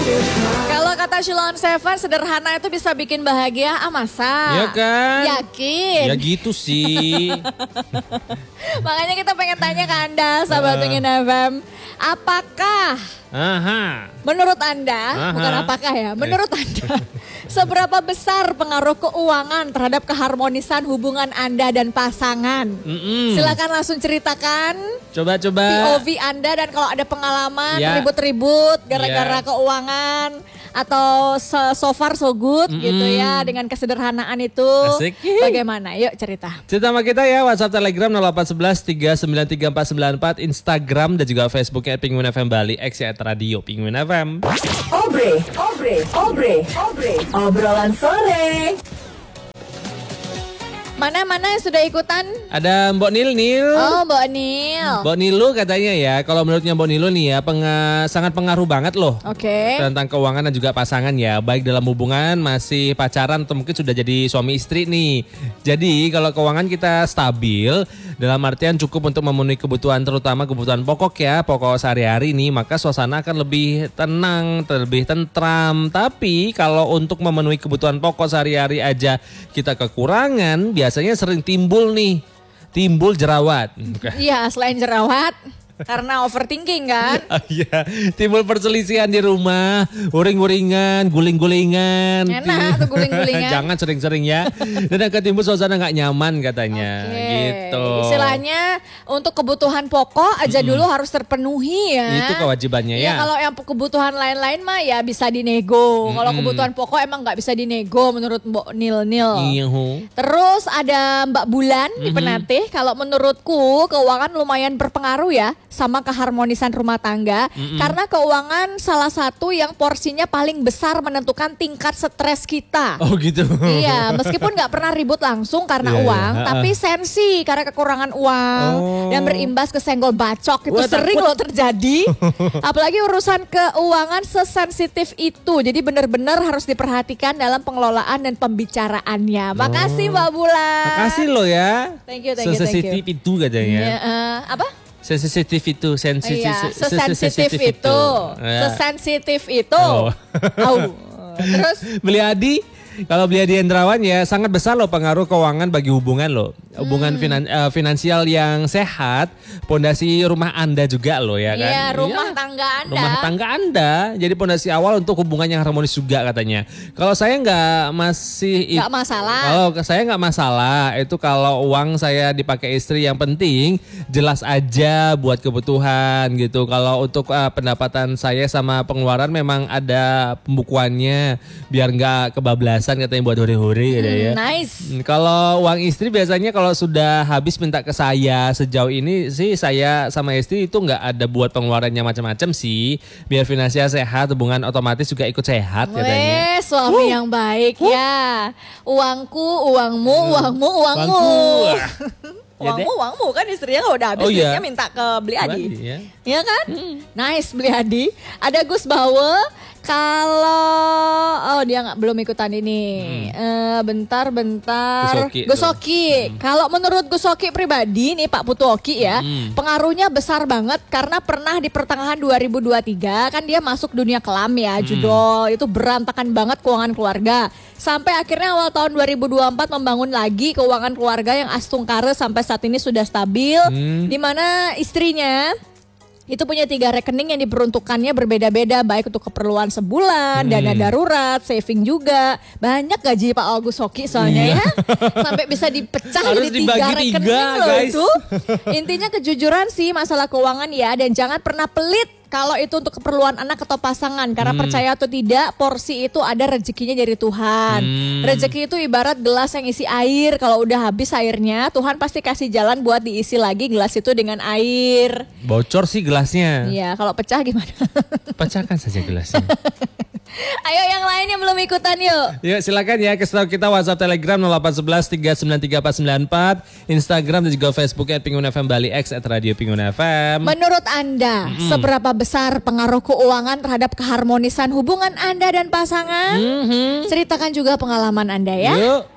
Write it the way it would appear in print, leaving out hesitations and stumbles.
Kalau kata Shilon Seven, sederhana itu bisa bikin bahagia, masa? Iya kan? Yakin? Ya gitu sih. Makanya kita pengen tanya ke Anda, sahabat Pingin FM. Apakah menurut Anda, bukan apakah ya, menurut Anda, seberapa besar pengaruh keuangan terhadap keharmonisan hubungan Anda dan pasangan? Silakan langsung ceritakan. Coba. POV Anda dan kalau ada pengalaman ribut-ribut gara-gara keuangan atau so far so good gitu ya dengan kesederhanaan itu. Asik. Bagaimana? Yuk cerita. Cerita sama kita ya, WhatsApp Telegram 0811 393 494, Instagram dan juga Facebooknya Penguin FM Bali, X ya @radio Penguin FM. Obrolan sore. Mana yang sudah ikutan? Ada Mbok Nil. Oh, Mbok Nil. Mbok Nilu katanya ya, kalau menurutnya Mbok Nilu nih ya, sangat pengaruh banget loh. Oke. Tentang keuangan dan juga pasangan ya, baik dalam hubungan, masih pacaran atau mungkin sudah jadi suami istri nih. Jadi kalau keuangan kita stabil, dalam artian cukup untuk memenuhi kebutuhan, terutama kebutuhan pokok ya, pokok sehari-hari nih, maka suasana akan lebih tenang, lebih tentram. Tapi kalau untuk memenuhi kebutuhan pokok sehari-hari aja kita kekurangan, biasanya sering timbul jerawat. Iya, selain jerawat, karena overthinking kan. Iya, timbul perselisihan di rumah, uring-uringan, guling-gulingan. Enak tuh guling-gulingan. Jangan sering-sering ya. Dan akan timbul suasana gak nyaman katanya. Gitu. Istilahnya untuk kebutuhan pokok aja dulu harus terpenuhi ya. Itu kewajibannya ya. Kalau yang kebutuhan lain-lain mah ya bisa dinego. Kalau kebutuhan pokok emang gak bisa dinego menurut Mbok Nil. Iya. Terus ada Mbak Bulan di Penatih. Kalau menurutku keuangan lumayan berpengaruh ya sama keharmonisan rumah tangga. Karena keuangan salah satu yang porsinya paling besar menentukan tingkat stres kita. Oh gitu. Iya, meskipun gak pernah ribut langsung karena uang, tapi sensi karena kekurangan uang dan berimbas ke senggol bacok itu sering loh terjadi. Apalagi urusan keuangan sesensitif itu. Jadi benar-benar harus diperhatikan dalam pengelolaan dan pembicaraannya. Makasih Mbak Bulan. Makasih lo ya. Thank you. Sensitif itu katanya. Apa? Sensitif itu, sesensitif itu. Terus Beli Adi, kalau beli Adi Hendrawan ya sangat besar loh pengaruh keuangan bagi hubungan loh. Hubungan finansial yang sehat, pondasi rumah Anda juga loh ya kan. Iya, rumah tangga Anda. Rumah tangga Anda jadi pondasi awal untuk hubungan yang harmonis juga katanya. Kalau saya nggak masalah. Kalau saya nggak masalah, itu kalau uang saya dipakai istri, yang penting jelas aja buat kebutuhan gitu. Kalau untuk pendapatan saya sama pengeluaran memang ada pembukuannya biar nggak kebablasan katanya, buat hore-hore gitu ya. Nice. Kalau uang istri biasanya kalau sudah habis minta ke saya. Sejauh ini sih saya sama istri itu nggak ada buat pengeluarannya macam-macam sih. Biar finansial sehat, hubungan otomatis juga ikut sehat katanya. Suami yang baik ya. Uangku, uangmu. Uangmu kan istrinya kalau udah habis duitnya minta ke Beli Adi. Iya kan? Nice Beli Adi. Ada Gus Bawe. Kalau dia belum ikutan ini. Bentar. Gusoki. Kalau menurut Gusoki pribadi nih Pak Putuoki ya, pengaruhnya besar banget karena pernah di pertengahan 2023 kan dia masuk dunia kelam ya, judul itu berantakan banget keuangan keluarga. Sampai akhirnya awal tahun 2024 membangun lagi keuangan keluarga yang astungkare sampai saat ini sudah stabil, di mana istrinya itu punya 3 rekening yang diperuntukannya berbeda-beda, baik untuk keperluan sebulan, dana darurat, saving juga. Banyak gaji Pak Agus Hoki soalnya ya. Sampai bisa dipecah harus jadi 3 rekening loh guys. itu. Intinya kejujuran sih masalah keuangan ya, dan jangan pernah pelit kalau itu untuk keperluan anak atau pasangan. Karena percaya atau tidak, porsi itu ada rezekinya dari Tuhan. Rezeki itu ibarat gelas yang isi air. Kalau udah habis airnya, Tuhan pasti kasih jalan buat diisi lagi gelas itu dengan air. Bocor sih gelasnya. Iya, kalau pecah gimana? Pecahkan saja gelasnya. Ayo yang lain yang belum ikutan yuk. Yuk silakan ya, kasih tahu kita WhatsApp Telegram 0811 393 494, Instagram dan juga Facebook @Penguin FM Bali, X @Radio Penguin FM. Menurut Anda, seberapa besar pengaruh keuangan terhadap keharmonisan hubungan Anda dan pasangan? Ceritakan juga pengalaman Anda ya. Yuk.